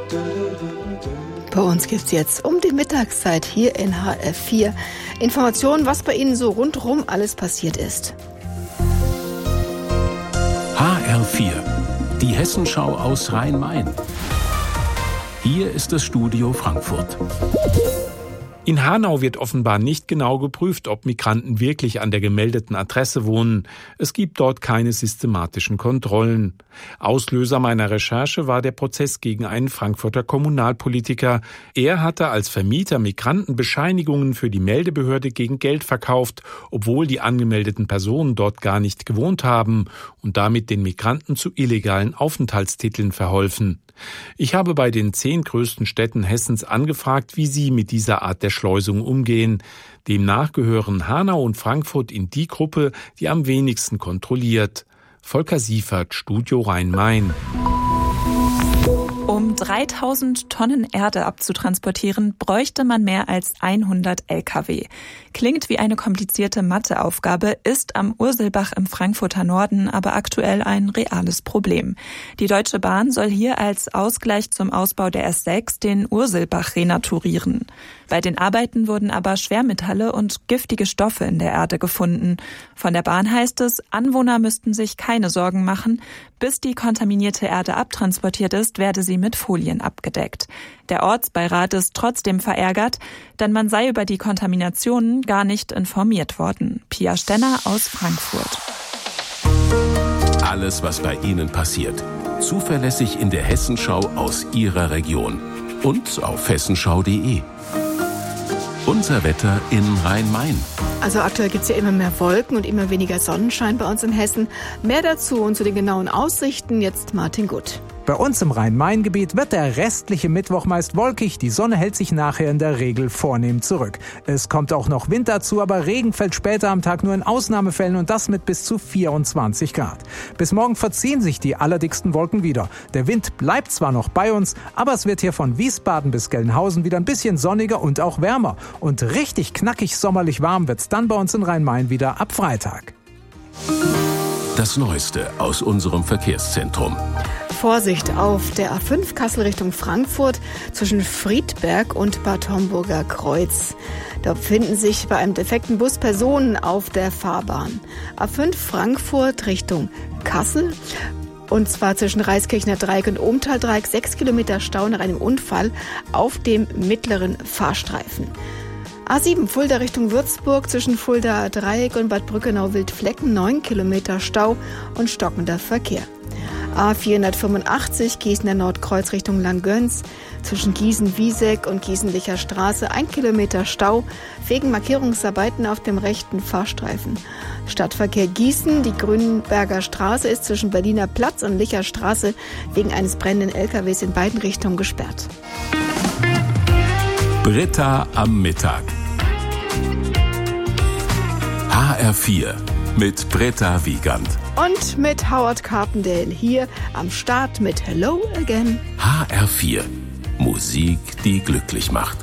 Bei uns gibt es jetzt um die Mittagszeit hier in HR4 Informationen, was bei Ihnen so rundherum alles passiert ist. HR4, die Hessenschau aus Rhein-Main. Hier ist das Studio Frankfurt. In Hanau wird offenbar nicht genau geprüft, ob Migranten wirklich an der gemeldeten Adresse wohnen. Es gibt dort keine systematischen Kontrollen. Auslöser meiner Recherche war der Prozess gegen einen Frankfurter Kommunalpolitiker. Er hatte als Vermieter Migranten Bescheinigungen für die Meldebehörde gegen Geld verkauft, obwohl die angemeldeten Personen dort gar nicht gewohnt haben und damit den Migranten zu illegalen Aufenthaltstiteln verholfen. Ich habe bei den 10 größten Städten Hessens angefragt, wie sie mit dieser Art der Schleusung umgehen. Demnach gehören Hanau und Frankfurt in die Gruppe, die am wenigsten kontrolliert. Volker Siefert, Studio Rhein-Main. Um 3000 Tonnen Erde abzutransportieren, bräuchte man mehr als 100 Lkw. Klingt wie eine komplizierte Matheaufgabe, ist am Urselbach im Frankfurter Norden aber aktuell ein reales Problem. Die Deutsche Bahn soll hier als Ausgleich zum Ausbau der S6 den Urselbach renaturieren. Bei den Arbeiten wurden aber Schwermetalle und giftige Stoffe in der Erde gefunden. Von der Bahn heißt es, Anwohner müssten sich keine Sorgen machen. Bis die kontaminierte Erde abtransportiert ist, werde sie mit Folien abgedeckt. Der Ortsbeirat ist trotzdem verärgert, denn man sei über die Kontaminationen gar nicht informiert worden. Pia Stenner aus Frankfurt. Alles, was bei Ihnen passiert, zuverlässig in der Hessenschau aus Ihrer Region und auf hessenschau.de. Unser Wetter in Rhein-Main. Also aktuell gibt es ja immer mehr Wolken und immer weniger Sonnenschein bei uns in Hessen. Mehr dazu und zu den genauen Aussichten jetzt Martin Gutt. Bei uns im Rhein-Main-Gebiet wird der restliche Mittwoch meist wolkig. Die Sonne hält sich nachher in der Regel vornehm zurück. Es kommt auch noch Wind dazu, aber Regen fällt später am Tag nur in Ausnahmefällen und das mit bis zu 24 Grad. Bis morgen verziehen sich die allerdicksten Wolken wieder. Der Wind bleibt zwar noch bei uns, aber es wird hier von Wiesbaden bis Gelnhausen wieder ein bisschen sonniger und auch wärmer. Und richtig knackig sommerlich warm wird's dann bei uns in Rhein-Main wieder ab Freitag. Das Neueste aus unserem Verkehrszentrum. Vorsicht auf der A5 Kassel Richtung Frankfurt zwischen Friedberg und Bad Homburger Kreuz. Da befinden sich bei einem defekten Bus Personen auf der Fahrbahn. A5 Frankfurt Richtung Kassel. Und zwar zwischen Reiskirchner Dreieck und Ohmtal-Dreieck 6 Kilometer Stau nach einem Unfall auf dem mittleren Fahrstreifen. A7 Fulda Richtung Würzburg zwischen Fulda Dreieck und Bad Brückenau-Wildflecken 9 Kilometer Stau und stockender Verkehr. A485 Gießener Nordkreuz Richtung Langgöns zwischen Gießen-Wieseck und Gießen-Licher Straße 1 Kilometer Stau wegen Markierungsarbeiten auf dem rechten Fahrstreifen. Stadtverkehr Gießen, die Grünberger Straße ist zwischen Berliner Platz und Licher Straße wegen eines brennenden LKWs in beiden Richtungen gesperrt. Britta am Mittag. HR4 mit Britta Wiegand. Und mit Howard Carpendale hier am Start mit Hello Again. HR4. Musik, die glücklich macht.